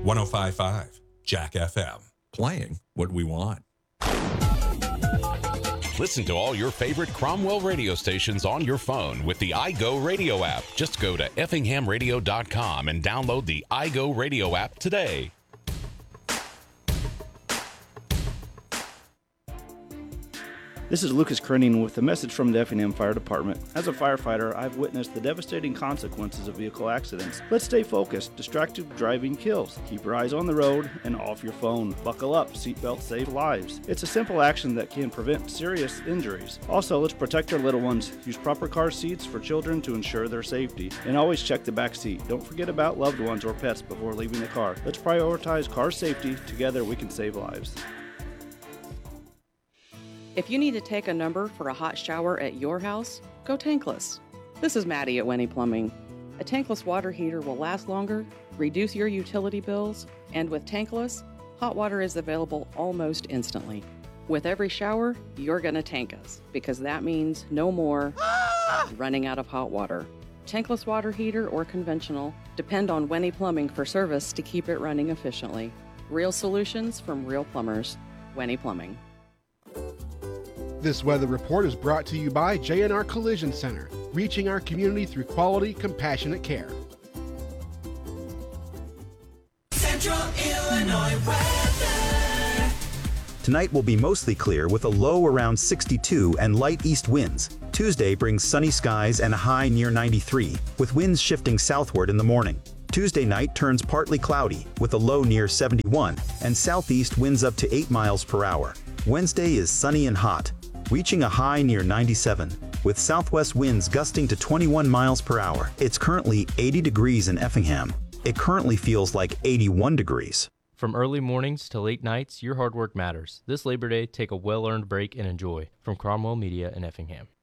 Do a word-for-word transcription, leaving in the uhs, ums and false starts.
one oh five point five Jack F M. Playing what we want. Listen to all your favorite Cromwell radio stations on your phone with the iGo Radio app. Just go to effingham radio dot com and download the iGo Radio app today. This is Lucas Krenning with a message from the Effingham Fire Department. As a firefighter, I've witnessed the devastating consequences of vehicle accidents. Let's stay focused. Distracted driving kills. Keep your eyes on the road and off your phone. Buckle up. Seatbelts save lives. It's a simple action that can prevent serious injuries. Also, let's protect our little ones. Use proper car seats for children to ensure their safety. And always check the back seat. Don't forget about loved ones or pets before leaving the car. Let's prioritize car safety. Together, we can save lives. If you need to take a number for a hot shower at your house, go tankless. This is Maddie at Winnie Plumbing. A tankless water heater will last longer, reduce your utility bills, and with tankless, hot water is available almost instantly. With every shower, you're gonna tank us, because that means no more running out of hot water. Tankless water heater or conventional, depend on Winnie Plumbing for service to keep it running efficiently. Real solutions from real plumbers. Winnie Plumbing. This weather report is brought to you by J and R Collision Center, reaching our community through quality, compassionate care. Central Illinois weather. Tonight will be mostly clear with a low around sixty-two and light east winds. Tuesday brings sunny skies and a high near ninety-three, with winds shifting southward in the morning. Tuesday night turns partly cloudy, with a low near seventy-one, and southeast winds up to eight miles per hour. Wednesday is sunny and hot, reaching a high near ninety-seven, with southwest winds gusting to twenty-one miles per hour. It's currently eighty degrees in Effingham. It currently feels like eighty-one degrees. From early mornings to late nights, your hard work matters. This Labor Day, take a well-earned break and enjoy. From Cromwell Media in Effingham.